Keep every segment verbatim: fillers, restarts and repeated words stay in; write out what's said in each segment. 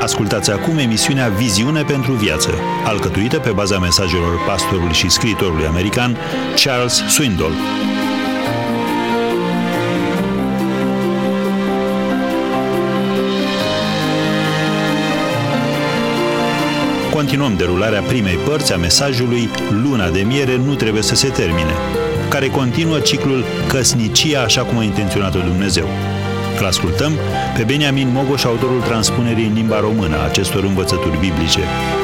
Ascultați acum emisiunea Viziune pentru Viață, alcătuită pe baza mesajelor pastorului și scriitorului american Charles Swindoll. Continuăm derularea primei părți a mesajului Luna de miere nu trebuie să se termine, care continuă ciclul Căsnicia așa cum a intenționat-o Dumnezeu. Îl ascultăm pe Beniamin Mogoș, autorul transpunerii în limba română a acestor învățături biblice.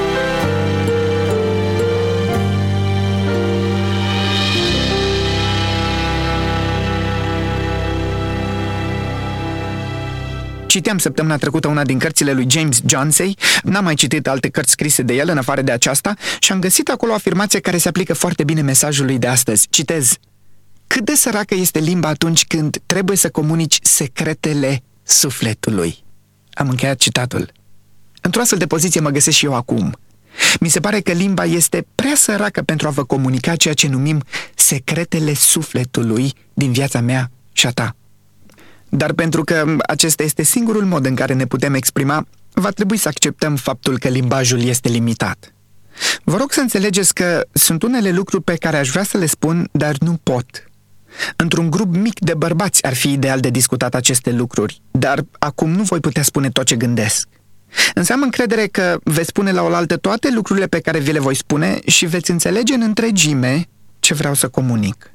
Citeam săptămâna trecută una din cărțile lui James Johnsey, n-am mai citit alte cărți scrise de el în afară de aceasta și am găsit acolo o afirmație care se aplică foarte bine mesajului de astăzi. Citez: cât de săracă este limba atunci când trebuie să comunici secretele sufletului. Am încheiat citatul. Într-o astfel de poziție mă găsesc și eu acum. Mi se pare că limba este prea săracă pentru a vă comunica ceea ce numim secretele sufletului din viața mea și a ta. Dar pentru că acesta este singurul mod în care ne putem exprima, va trebui să acceptăm faptul că limbajul este limitat. Vă rog să înțelegeți că sunt unele lucruri pe care aș vrea să le spun, dar nu pot. Într-un grup mic de bărbați ar fi ideal de discutat aceste lucruri, dar acum nu voi putea spune tot ce gândesc. Însă am încredere că veți spune la oaltă toate lucrurile pe care vi le voi spune și veți înțelege în întregime ce vreau să comunic.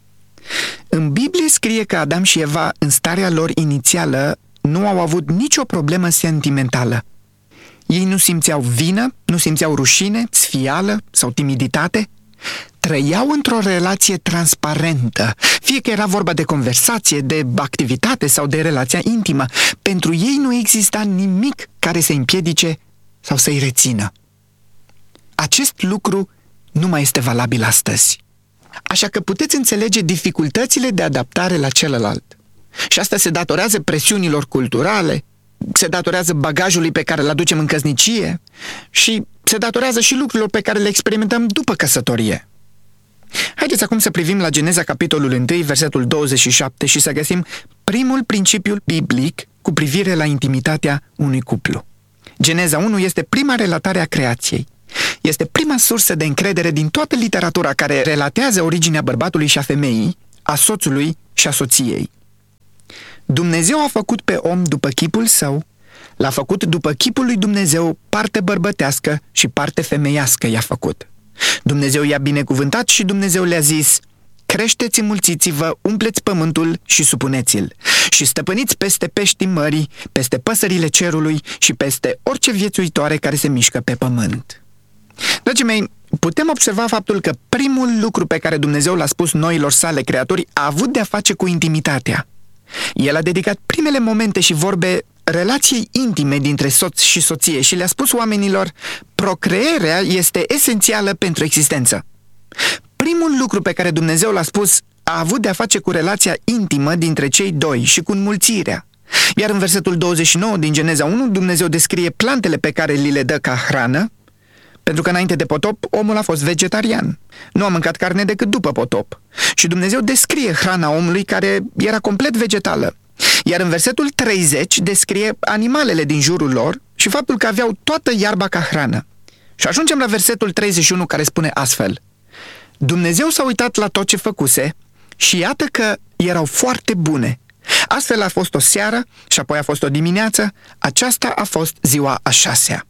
În Biblie scrie că Adam și Eva, în starea lor inițială, nu au avut nicio problemă sentimentală. Ei nu simțeau vină, nu simțeau rușine, sfială sau timiditate. Trăiau într-o relație transparentă, fie că era vorba de conversație, de activitate sau de relația intimă. Pentru ei nu exista nimic care să-i împiedice sau să-i rețină. Acest lucru nu mai este valabil astăzi. Așa că puteți înțelege dificultățile de adaptare la celălalt. Și asta se datorează presiunilor culturale, se datorează bagajului pe care îl aducem în căsnicie și se datorează și lucrurilor pe care le experimentăm după căsătorie. Haideți acum să privim la Geneza, capitolul unu, versetul douăzeci și șapte și să găsim primul principiu biblic cu privire la intimitatea unui cuplu. Geneza unu este prima relatare a creației. Este prima sursă de încredere din toată literatura care relatează originea bărbatului și a femeii, a soțului și a soției. Dumnezeu a făcut pe om după chipul său, l-a făcut după chipul lui Dumnezeu, parte bărbătească și parte femeiască i-a făcut. Dumnezeu i-a binecuvântat și Dumnezeu le-a zis: creșteți, înmulțiți-vă, umpleți pământul și supuneți-l și stăpâniți peste peștii mării, peste păsările cerului și peste orice viețuitoare care se mișcă pe pământ. Dragii mei, putem observa faptul că primul lucru pe care Dumnezeu l-a spus noilor sale creatori a avut de-a face cu intimitatea. El a dedicat primele momente și vorbe relației intime dintre soț și soție și le-a spus oamenilor: procreerea este esențială pentru existență. Primul lucru pe care Dumnezeu l-a spus a avut de-a face cu relația intimă dintre cei doi și cu înmulțirea. Iar în versetul douăzeci și nouă din Geneza unu, Dumnezeu descrie plantele pe care li le dă ca hrană, pentru că înainte de potop, omul a fost vegetarian. Nu a mâncat carne decât după potop. Și Dumnezeu descrie hrana omului care era complet vegetală. Iar în versetul treizeci descrie animalele din jurul lor și faptul că aveau toată iarba ca hrană. Și ajungem la versetul treizeci și unu care spune astfel: Dumnezeu s-a uitat la tot ce făcuse și iată că erau foarte bune. Astfel a fost o seară și apoi a fost o dimineață, aceasta a fost ziua a șasea.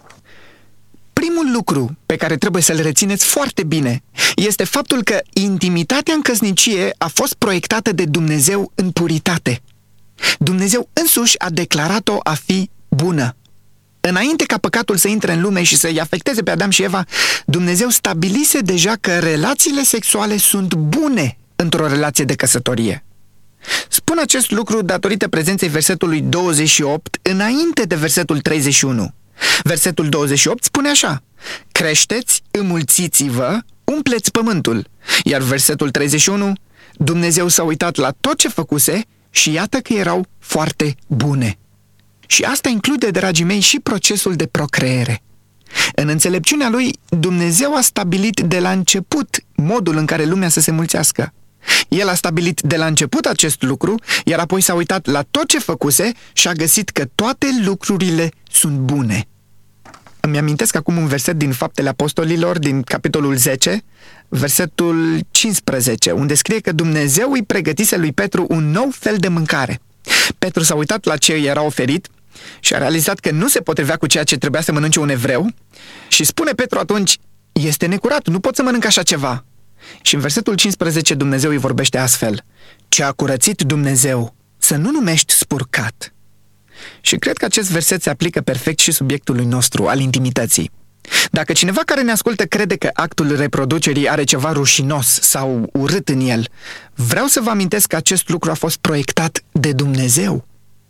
Primul lucru pe care trebuie să-l rețineți foarte bine este faptul că intimitatea în căsnicie a fost proiectată de Dumnezeu în puritate. Dumnezeu însuși a declarat-o a fi bună. Înainte ca păcatul să intre în lume și să-i afecteze pe Adam și Eva, Dumnezeu stabilise deja că relațiile sexuale sunt bune într-o relație de căsătorie. Spun acest lucru datorită prezenței versetului douăzeci și opt înainte de versetul treizeci și unu. Versetul douăzeci și opt spune așa: creșteți, înmulțiți-vă, umpleți pământul. Iar versetul treizeci și unu: Dumnezeu s-a uitat la tot ce făcuse și iată că erau foarte bune. Și asta include, dragii mei, și procesul de procreere. În înțelepciunea lui, Dumnezeu a stabilit de la început modul în care lumea să se mulțească. El a stabilit de la început acest lucru, iar apoi s-a uitat la tot ce făcuse și a găsit că toate lucrurile sunt bune. Îmi amintesc acum un verset din Faptele Apostolilor, din capitolul zece, versetul cincisprezece, unde scrie că Dumnezeu îi pregătise lui Petru un nou fel de mâncare. Petru s-a uitat la ce îi era oferit și a realizat că nu se potrivea cu ceea ce trebuia să mănânce un evreu și spune Petru atunci: este necurat, nu pot să mănânc așa ceva. Și în versetul cincisprezece Dumnezeu îi vorbește astfel: ce a curățit Dumnezeu, să nu numești spurcat. Și cred că acest verset se aplică perfect și subiectului nostru, al intimității. Dacă cineva care ne ascultă crede că actul reproducerii are ceva rușinos sau urât în el, vreau să vă amintesc că acest lucru a fost proiectat de Dumnezeu.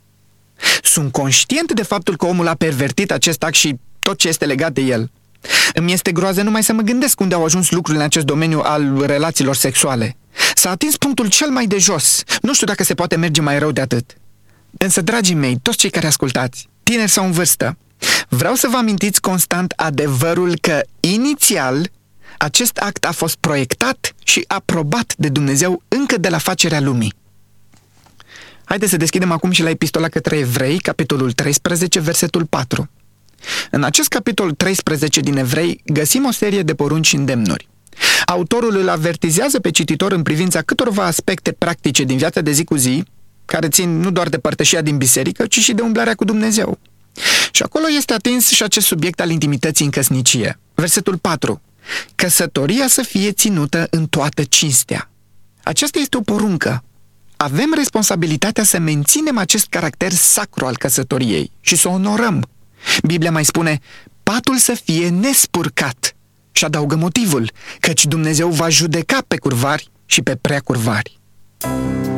Sunt conștient de faptul că omul a pervertit acest act și tot ce este legat de el. Îmi este groază numai să mă gândesc unde au ajuns lucrurile în acest domeniu al relațiilor sexuale. S-a atins punctul cel mai de jos. Nu știu dacă se poate merge mai rău de atât. Însă, dragii mei, toți cei care ascultați, tineri sau în vârstă, vreau să vă amintiți constant adevărul că, inițial, acest act a fost proiectat și aprobat de Dumnezeu încă de la facerea lumii. Haideți să deschidem acum și la Epistola către Evrei, capitolul treisprezece, versetul patru. În acest capitol treisprezece din Evrei găsim o serie de porunci și îndemnuri. Autorul îl avertizează pe cititor în privința câtorva aspecte practice din viața de zi cu zi, care țin nu doar de părtășia din biserică, ci și de umblarea cu Dumnezeu. Și acolo este atins și acest subiect al intimității în căsnicie. Versetul patru. Căsătoria să fie ținută în toată cinstea. Aceasta este o poruncă. Avem responsabilitatea să menținem acest caracter sacru al căsătoriei și să o onorăm. Biblia mai spune: patul să fie nespurcat. Și adaugă motivul, căci Dumnezeu va judeca pe curvari și pe prea curvari.